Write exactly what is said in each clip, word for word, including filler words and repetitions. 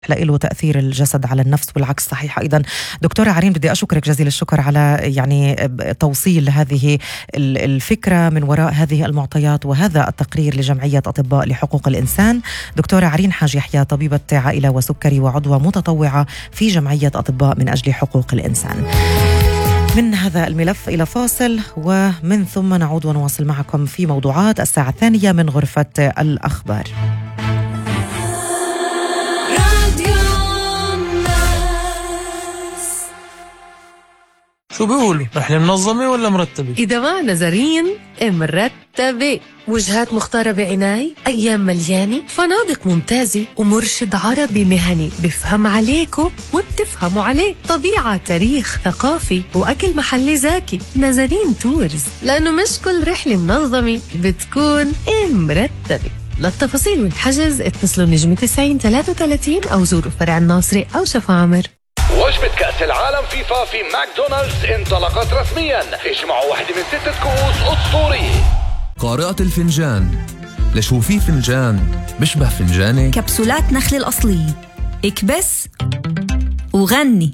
له تأثير الجسد على النفس والعكس صحيح أيضا. دكتورة عرين، بدي أشكرك جزيل الشكر على يعني توصيل هذه الفكرة من وراء هذه المعطيات وهذا التقرير لجمعية أطباء لحقوق الإنسان. دكتورة عرين حاج يحيى، طبيبة عائلة وسكري وعضوة متطوعة في جمعية أطباء من أجل حقوق الإنسان. من هذا الملف إلى فاصل، ومن ثم نعود ونواصل معكم في موضوعات الساعة الثانية من غرفة الأخبار. شو بيقولوا؟ رحلة منظمة ولا مرتبة؟ إذا ما نظرين مرتبة، وجهات مختارة بعناية، أيام مليانة، فنادق ممتازة، ومرشد عربي مهني بفهم عليكم وبتفهموا عليه، طبيعة، تاريخ، ثقافي، وأكل محلي زاكي. نظرين تورز، لأنه مش كل رحلة منظمة بتكون مرتبة. للتفاصيل والحجز اتصلوا نجمة تسعين ثلاثة وثلاثين أو زوروا فرع الناصري أو شفا عمر. وجبة كأس العالم فيفا في ماكدونالدز انطلقت رسميا. اجمعوا واحدة من ستة كؤوس أسطورية. قارئة الفنجان، ليش هو في فنجان بشبه فنجاني؟ كبسولات نخل الأصلية، اكبس وغني.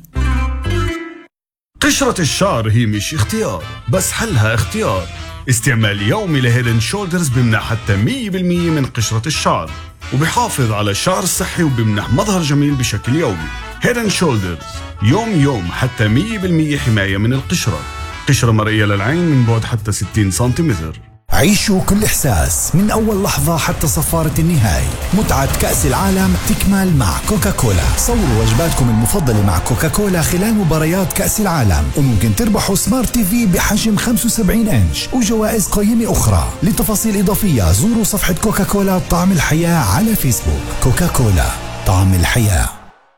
قشرة الشعر هي مش اختيار، بس حلها اختيار. استعمال يومي لهيدن شولدرز بمنح حتى مية بالمية من قشرة الشعر، وبيحافظ على الشعر الصحي وبمنح مظهر جميل بشكل يومي. هيدن شولدرز يوم يوم حتى مية بالمية حماية من القشرة. قشرة مرئية للعين من بعد حتى ستين سنتيمتر. عيشوا كل إحساس من أول لحظة حتى صفارة النهاية. متعة كأس العالم تكمل مع كوكاكولا. صوروا وجباتكم المفضلة مع كوكاكولا خلال مباريات كأس العالم، وممكن تربحوا سمارت تي في بحجم خمسة وسبعين إنش وجوائز قيمة أخرى. لتفاصيل إضافية زوروا صفحة كوكاكولا طعم الحياة على فيسبوك. كوكاكولا، طعم الحياة.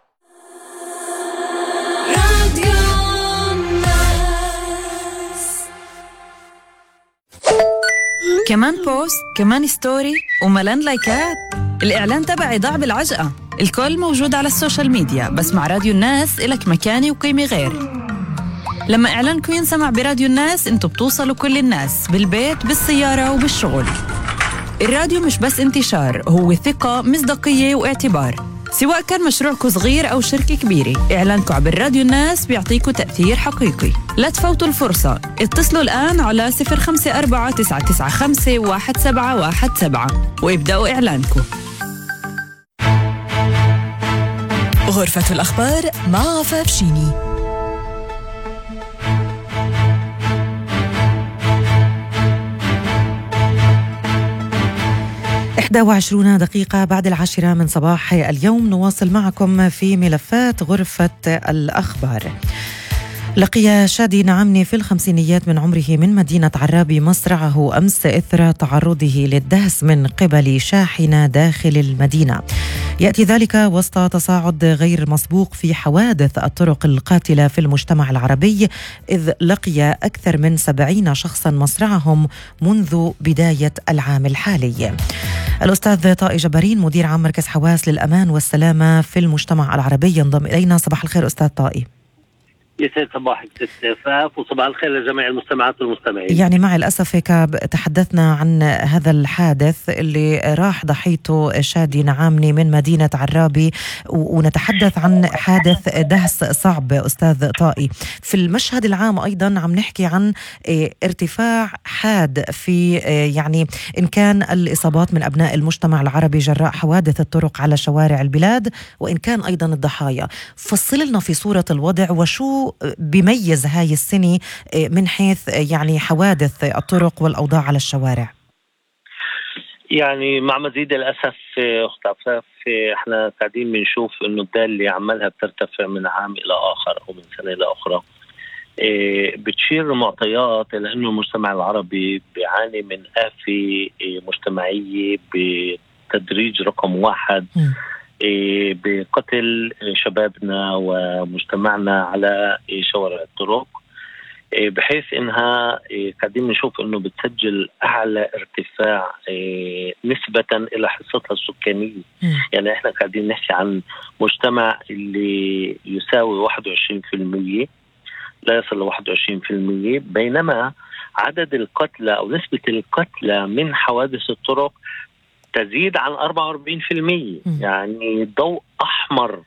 كمان بوست، كمان ستوري، وملان لايكات. الإعلان تبعي ضاع بالعجقة. الكل موجود على السوشيال ميديا، بس مع راديو الناس إلك مكاني وقيمة غير. لما إعلانكم ينسمع براديو الناس، انتوا بتوصلوا كل الناس، بالبيت، بالسيارة، وبالشغل. الراديو مش بس انتشار، هو ثقة، مصداقية، واعتبار. سواء كان مشروعكم صغير أو شركة كبيرة، إعلانكم عبر راديو الناس بيعطيكم تأثير حقيقي. لا تفوتوا الفرصة، اتصلوا الآن على صفر خمسة أربعة تسعة تسعة خمسة واحد سبعة واحد سبعة وابدأوا إعلانكم. غرفة الأخبار مع عفاف شيني. إحدى وعشرين دقيقة بعد العاشرة من صباح اليوم، نواصل معكم في ملفات غرفة الأخبار. لقي شادي نعمني في الخمسينيات من عمره من مدينة عرابي مصرعه أمس إثر تعرضه للدهس من قبل شاحنة داخل المدينة. يأتي ذلك وسط تصاعد غير مسبوق في حوادث الطرق القاتلة في المجتمع العربي، إذ لقي أكثر من سبعين شخصا مصرعهم منذ بداية العام الحالي. الأستاذ طائي جبارين، مدير عام مركز حواس للأمان والسلامة في المجتمع العربي، ينضم إلينا. صباح الخير أستاذ طائي. يسعد صباحك ست فاف، وصباح الخير لجميع المستمعات والمستمعين. يعني مع الأسف هيك تحدثنا عن هذا الحادث اللي راح ضحيته شادي نعامني من مدينة عرابي، ونتحدث عن حادث دهس صعب أستاذ طائي. في المشهد العام أيضا عم نحكي عن ارتفاع حاد في يعني إن كان الإصابات من أبناء المجتمع العربي جراء حوادث الطرق على شوارع البلاد، وإن كان أيضا الضحايا. فصل لنا في صورة الوضع، وشو بيميز هاي السنة من حيث يعني حوادث الطرق والأوضاع على الشوارع؟ يعني مع مزيد الأسف أخت عفاف، احنا قاعدين بنشوف انه الدالة اللي عملها بترتفع من عام إلى آخر أو من سنة إلى أخرى. بتشير معطيات إلى أنه المجتمع العربي بيعاني من آفة مجتمعية بتدريج رقم واحد م. بقتل شبابنا ومجتمعنا على شوارع الطرق، بحيث انها قاعدين نشوف انه بتسجل اعلى ارتفاع نسبة الى حصتها السكانية. يعني احنا قاعدين نحكي عن مجتمع اللي يساوي واحد وعشرين بالمية، لا يصل ل واحد وعشرين بالمية، بينما عدد القتلى او نسبة القتلى من حوادث الطرق تزيد عن أربعة وأربعين بالمية. يعني ضوء احمر